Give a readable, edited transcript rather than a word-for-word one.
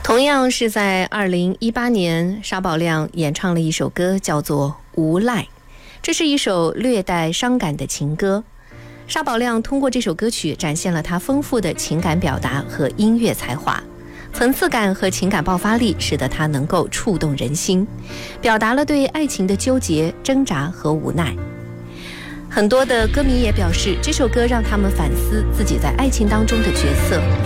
同样是在2018年，沙宝亮演唱了一首歌，叫做《无赖》。这是一首略带伤感的情歌。沙宝亮通过这首歌曲展现了他丰富的情感表达和音乐才华，层次感和情感爆发力使得他能够触动人心，表达了对爱情的纠结、挣扎和无奈。很多的歌迷也表示，这首歌让他们反思自己在爱情当中的角色，